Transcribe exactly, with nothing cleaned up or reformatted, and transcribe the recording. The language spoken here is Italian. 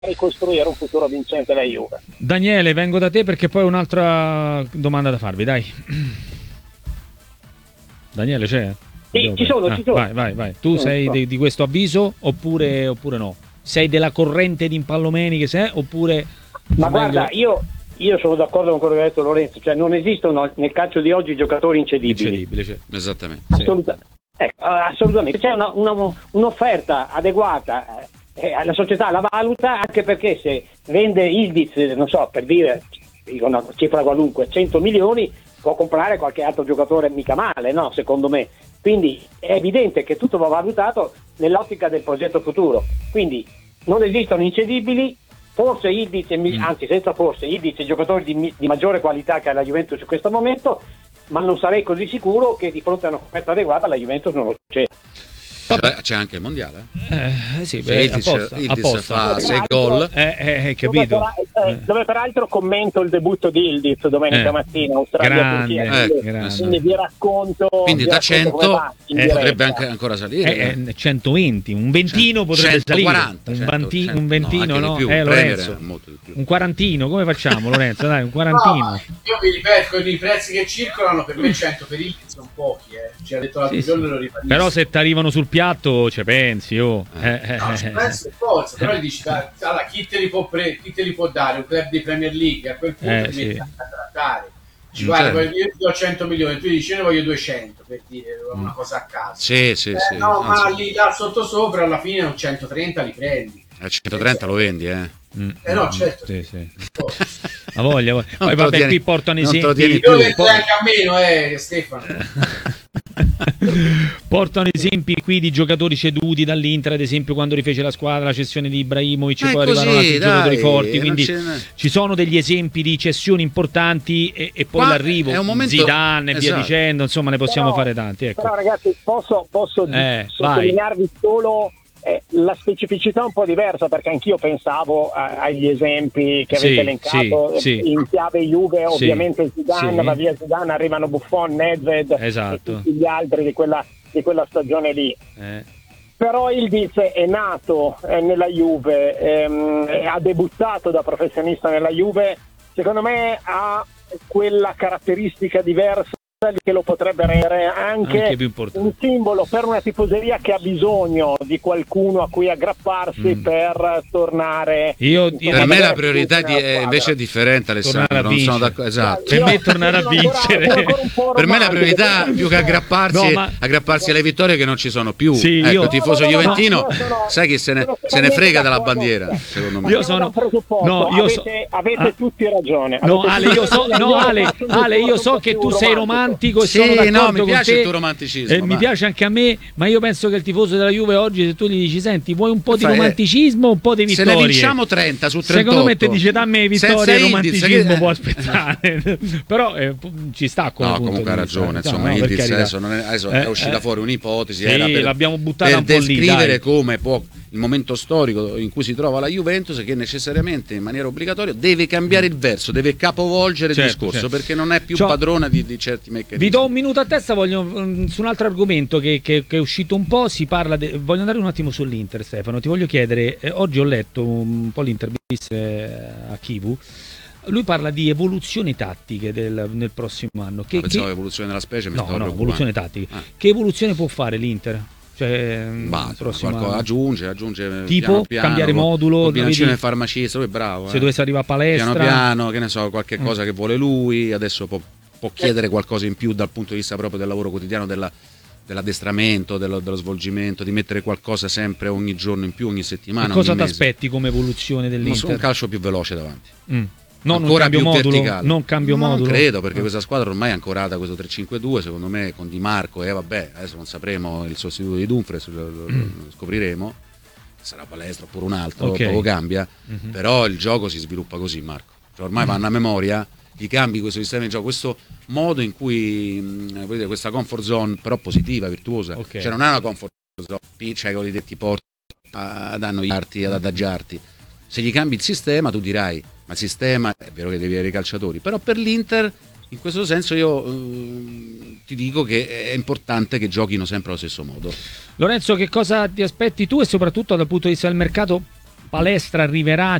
ricostruire un futuro vincente la Juve. Daniele, vengo da te perché poi ho un'altra domanda da farvi, dai. Daniele c'è? Sì, ci sono, ah, ci sono. Vai, vai, vai. Tu sei di, di questo avviso oppure, oppure no? Sei della corrente di Impallomeni che sei oppure... Ma meglio... guarda, io, io sono d'accordo con quello che ha detto Lorenzo, cioè non esistono nel calcio di oggi giocatori incedibili. Incedibili, cioè. Esattamente. Assolutamente. Sì. Ecco, assolutamente. C'è una, una, un'offerta adeguata, eh, la società la valuta, anche perché se vende Ildiz, non so, per dire una cifra qualunque, cento milioni, può comprare qualche altro giocatore mica male, no? Secondo me. Quindi è evidente che tutto va valutato nell'ottica del progetto futuro. Quindi non esistono incedibili, forse Ildiz, mm. anzi senza forse, Ildiz è giocatore di, di maggiore qualità che ha la Juventus in questo momento, ma non sarei così sicuro che di fronte a un'offerta adeguata la Juventus non lo c'è. C'è, c'è anche il mondiale, eh, sì, beh, Ildiz, apposta, Ildiz apposta. fa sei gol, eh, eh, eh, capito? Dove, per, eh, dove peraltro commento il debutto di Ildiz domenica eh, mattina, Australia-Turchia, grande, quindi, eh, quindi vi racconto. Quindi vi da racconto cento eh, potrebbe anche ancora salire, eh, eh, centoventi, un ventino potrebbe centoquaranta, salire, un, cento, vanti, cento, un ventino, no, no? Più, Eh, Lorenzo, molto di più. un quarantino, come facciamo Lorenzo? Dai, un quarantino. No, io vi ripeto, i prezzi che circolano per me cento per il sono pochi, eh. Ci ha detto l'altro sì, giorno sì. lo ribadisco. Però se ti arrivano sul piatto ci pensi, oh. Eh, eh, no, ci penso per forza, però gli dici, da, allora, chi, te li può pre- chi te li può dare? Un club di Premier League, a quel punto eh, ti sì. metti a trattare. Ci guarda, io ti do cento milioni, tu dici ne voglio duecento, per dire una cosa a caso. Sì, sì, eh, sì. No, Anzi, ma lì là sotto sopra alla fine un centotrenta li prendi. a centotrenta lo vendi, eh. Mm, Eh no, certo. sì, sì. A voglia, voglia. Poi te lo vabbè, tieni- qui portano non te lo esempi. tieni Io più. le po- anche a meno, eh, Stefano. portano esempi qui di giocatori ceduti dall'Inter, ad esempio quando rifece la squadra, la cessione di Ibrahimovic, Ma è poi così, arrivano altri dai, giocatori forti, non quindi ce n'è. ci sono degli esempi di cessioni importanti e, e poi Qua l'arrivo è un momento- Zidane e via esatto. dicendo, insomma ne possiamo Però- fare tanti, ecco. Però ragazzi, posso, posso Eh, sottolinearvi solo eh, la specificità un po' diversa, perché anch'io pensavo a- agli esempi che Sì, avete elencato sì, sì. in chiave Juve, Sì, ovviamente Zidane, sì. va via Zidane, arrivano Buffon, Nedved Esatto. e tutti gli altri di quella, di quella stagione lì. Eh. Però Ildiz è nato eh, nella Juve, ehm, ha debuttato da professionista nella Juve, secondo me ha quella caratteristica diversa che lo potrebbe rendere anche, Anche più importante. un simbolo per una tifoseria che ha bisogno di qualcuno a cui aggrapparsi Mm. per tornare. Io, io Per Insomma, me la avere priorità fiducia di, nella è squadra. invece differente, Alessandro. Tornare a Non sono vincere. d'accordo. Esatto. Per me tornare a sono ancora- vincere. sono ancora un po' Per me la romantico, priorità perché- più che aggrapparsi, No, ma- aggrapparsi alle vittorie che non ci sono più. Sì, ecco, io- il tifoso No, no, no, juventino, no, io sono- sai che se ne, sono se ne frega della d'accordo. bandiera, secondo me. Io Partiamo sono- da un presupposto. no, io so- avete, avete ah. tutti ragione. No, Avete Ale, tutti io so, ragione. no, Io Ale, sono Ale, io un so po' che più tu sei romantico e Sì, sono d'accordo no, mi con piace te, il tuo romanticismo, e mi ma- piace anche a me, ma io penso che il tifoso della Juve oggi, se tu gli dici senti, vuoi un po' di Fai- romanticismo o un po' di Se vittorie? ne vinciamo trenta su trentotto. Secondo me te dice da me vittoria Senza e Ildiz, romanticismo che- può aspettare. Però eh, ci sta come No, punto comunque ha di vista. ragione, No, insomma, no, per Ildiz carità. adesso, non è, adesso Eh, è uscita eh. fuori un'ipotesi, Sì, era per, l'abbiamo buttata per un po' lì, descrivere dai. come può il momento storico in cui si trova la Juventus, che necessariamente in maniera obbligatoria deve cambiare il verso, deve capovolgere Certo, il discorso, certo. perché non è più Ciò- padrona di, di certi meccanismi. Vi do un minuto a testa, voglio, mm, su un altro argomento che, che- che è uscito un po', si parla de- voglio andare un attimo sull'Inter, Stefano, ti voglio chiedere, eh, oggi ho letto un po' l'intervista eh, a Kivu, lui parla di evoluzioni tattiche del- nel prossimo anno. Che, Ah, pensavo che- all'evoluzione della specie, mi no, stavo no, preoccupando. evoluzione tattica. Ah. Che evoluzione può fare l'Inter? Cioè, mm, Bah, il insomma, prossimo qualcosa- anno? aggiunge, aggiunge Tipo, piano piano, cambiare co- modulo, combinazione vedi- farmacista, lui è bravo. Se eh. dovesse arrivare a palestra, Piano piano, che ne so, qualche Mm. cosa che vuole lui, adesso può, può chiedere qualcosa in più dal punto di vista proprio del lavoro quotidiano, della- dell'addestramento, dello, dello svolgimento, di mettere qualcosa sempre ogni giorno in più, ogni settimana. che cosa ogni ti mese. aspetti come evoluzione Non so, dell'Inter? un calcio più veloce davanti. Mm. Non un Ancora cambio più modulo, verticale. non cambio non modulo. credo, perché Ah. questa squadra ormai è ancorata a questo tre cinque due, secondo me, con Di Marco e vabbè, adesso non sapremo il sostituto di Dumfries, lo, lo- lo scopriremo, sarà Palestra oppure un altro, Ok. poco cambia, Mhm. però il gioco si sviluppa così, Marco. Cioè, ormai vanno a memoria, gli cambi questo sistema di gioco, questo modo in cui mh, voglio dire, questa comfort zone però positiva, virtuosa, Ok. cioè non è una comfort zone, cioè quelli che ti porti ad annoiarti, ad adagiarti. Se gli cambi il sistema tu dirai, ma il sistema è vero che devi avere i calciatori, però per l'Inter in questo senso io eh, ti dico che è importante che giochino sempre allo stesso modo. Lorenzo, che cosa ti aspetti tu e soprattutto dal punto di vista del mercato palestra arriverà,